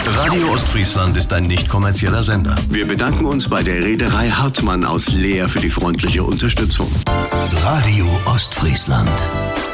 Radio Ostfriesland ist ein nicht kommerzieller Sender. Wir bedanken uns bei der Reederei Hartmann aus Leer für die freundliche Unterstützung. Radio Ostfriesland.